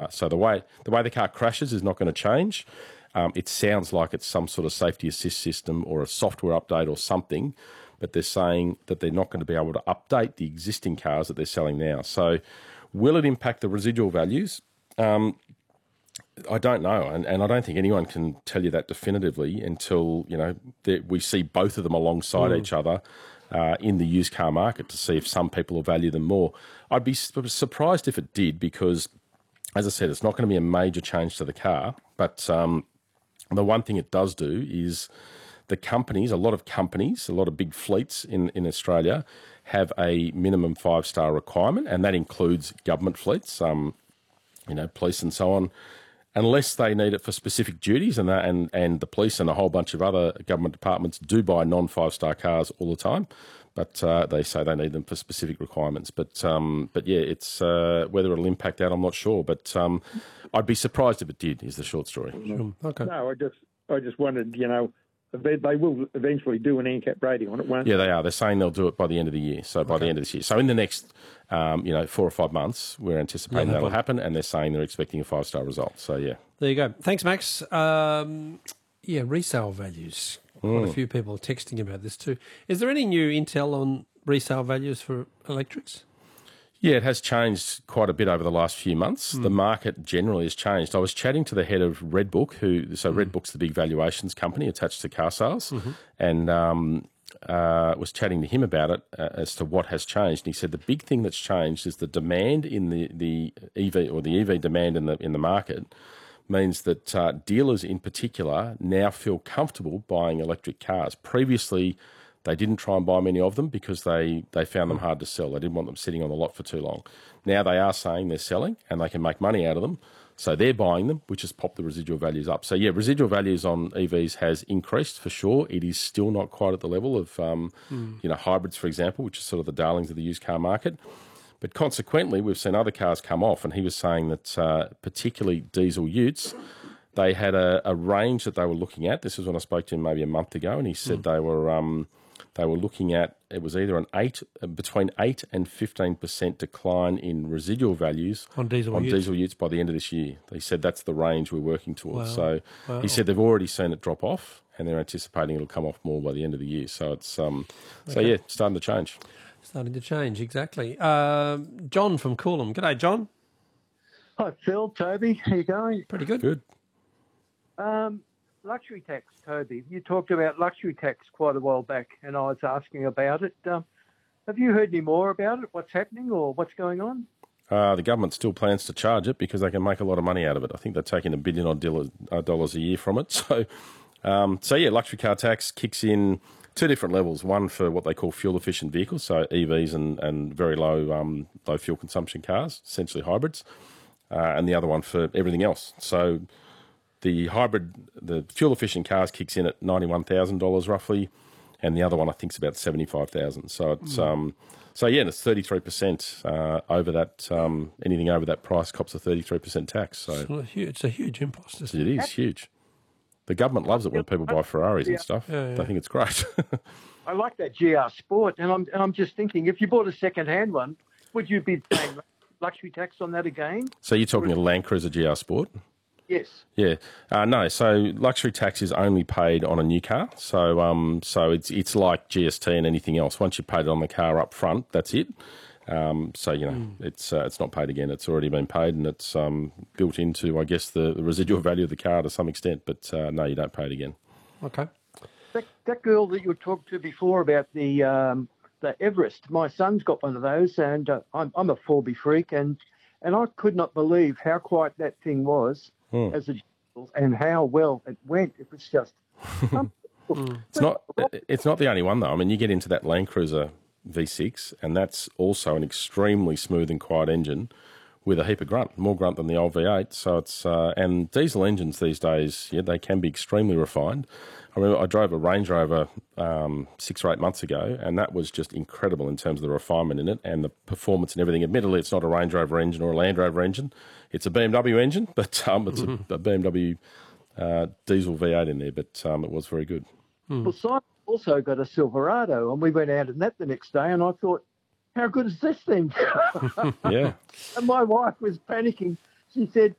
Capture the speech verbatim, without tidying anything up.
car. So the way the way the car crashes is not going to change. Um, it sounds like it's some sort of safety assist system or a software update or something, but they're saying that they're not going to be able to update the existing cars that they're selling now. So will it impact the residual values? Um, I don't know, and, and I don't think anyone can tell you that definitively until, you know, we see both of them alongside mm. each other uh, in the used car market to see if some people will value them more. I'd be surprised if it did because, as I said, it's not going to be a major change to the car, but um, the one thing it does do is the companies, a lot of companies, a lot of big fleets in, in Australia have a minimum five-star requirement, and that includes government fleets, um, you know, police and so on, unless they need it for specific duties, and that, and, and the police and a whole bunch of other government departments do buy non-five-star cars all the time, but uh, they say they need them for specific requirements. But um, but yeah, it's uh, whether it'll impact that, I'm not sure. But um, I'd be surprised if it did. Is the short story. Sure. Okay. No, I just I just wondered, you know. They, they will eventually do an ANCAP rating on it, won't they? Yeah, they are. They're saying they'll do it by the end of the year. So by okay. the end of this year. So in the next, um, you know, four or five months, we're anticipating yeah, that'll happen, and they're saying they're expecting a five-star result. So, yeah. There you go. Thanks, Max. Um, yeah, resale values. Quite mm. a few people are texting about this too. Is there any new intel on resale values for electrics? Yeah, it has changed quite a bit over the last few months. Mm. The market generally has changed. I was chatting to the head of Redbook, who so mm. Redbook's the big valuations company attached to car sales, mm-hmm. and um, uh, was chatting to him about it uh, as to what has changed. And he said the big thing that's changed is the demand in the, the E V or the E V demand in the in the market means that uh, dealers in particular now feel comfortable buying electric cars. Previously, they didn't try and buy many of them because they, they found them hard to sell. They didn't want them sitting on the lot for too long. Now they are saying they're selling and they can make money out of them. So they're buying them, which has popped the residual values up. So, yeah, residual values on E Vs has increased for sure. It is still not quite at the level of, um, mm. you know, hybrids, for example, which is sort of the darlings of the used car market. But consequently, we've seen other cars come off, and he was saying that uh, particularly diesel utes, they had a, a range that they were looking at. This was when I spoke to him maybe a month ago, and he said mm. they were... Um, They were looking at, it was either an eight, between eight and fifteen percent decline in residual values on diesel on utes. diesel utes by the end of this year. They said that's the range we're working towards. Wow. So wow. he said they've already seen it drop off, and they're anticipating it'll come off more by the end of the year. So it's um, okay. so yeah, starting to change. Starting to change, exactly. Uh, John from Coolum. G'day, John. Hi, Phil, Toby. How you going? Pretty good. Good. Um, luxury tax, Toby. You talked about luxury tax quite a while back, and I was asking about it. Um, have you heard any more about it? What's happening or what's going on? Uh, the government still plans to charge it because they can make a lot of money out of it. I think they're taking a billion odd dollars a year from it. So, um, so yeah, luxury car tax kicks in two different levels. One for what they call fuel-efficient vehicles, so E Vs and, and very low um, low fuel consumption cars, essentially hybrids, uh, and the other one for everything else. So the hybrid, the fuel-efficient cars kicks in at ninety-one thousand dollars roughly, and the other one I think is about seventy-five thousand dollars. So it's... Mm. Um, So, yeah, and it's thirty-three percent uh, over that, um, anything over that price cops a thirty-three percent tax. So it's a huge, it's a huge impost, isn't it? It is huge. The government loves it when people buy Ferraris yeah. and stuff. Yeah, yeah. They think it's great. I like that G R Sport, and I'm, and I'm just thinking, if you bought a second-hand one, would you be paying luxury tax on that again? So you're talking a Land Cruiser G R Sport? Yes. Yeah. Uh, no, so luxury tax is only paid on a new car. So um, so it's it's like G S T and anything else. Once you paid it on the car up front, that's it. Um, so, you know, mm. it's uh, it's not paid again. It's already been paid, and it's um, built into, I guess, the, the residual value of the car to some extent. But, uh, no, you don't pay it again. Okay. That, that girl that you talked to before about the um, the Everest, my son's got one of those, and uh, I'm, I'm a Forby freak, and, and I could not believe how quiet that thing was. Mm. As a and how well it went. It was just mm. it's not it's not the only one though. I mean, you get into that Land Cruiser V six, and that's also an extremely smooth and quiet engine with a heap of grunt, more grunt than the old V eight. So it's uh, and diesel engines these days, yeah, they can be extremely refined. I remember I drove a Range Rover um, six or eight months ago, and that was just incredible in terms of the refinement in it and the performance and everything. Admittedly, it's not a Range Rover engine or a Land Rover engine. It's a B M W engine, but um, it's mm-hmm. a, a B M W uh, diesel V eight in there, but um, it was very good. Mm. Well, Simon also got a Silverado, and we went out in that the next day, and I thought, how good is this thing? Yeah. And my wife was panicking. She said,